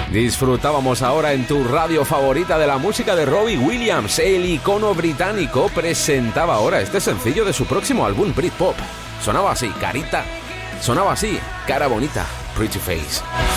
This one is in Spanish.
Disfrutábamos ahora en tu radio favorita de la música de Robbie Williams. El icono británico presentaba ahora este sencillo de su próximo álbum Britpop. Sonaba así, carita. Sonaba así, cara bonita, Pretty Face.